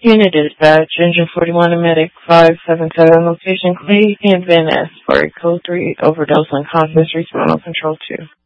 Unit Dispatch, Engine 41 and Medic 577, location Clay and Van Ness for Code 3 overdose unconscious, respond on Control 2.